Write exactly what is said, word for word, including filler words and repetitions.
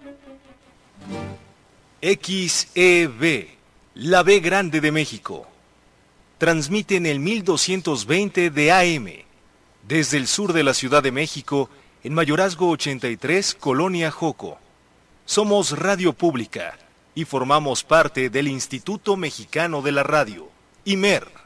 X E B, la B grande de México. Transmite en el mil doscientos veinte de A M, desde el sur de la Ciudad de México, en Mayorazgo ochenta y tres, Colonia Joco. Somos Radio Pública y formamos parte del Instituto Mexicano de la Radio, I M E R.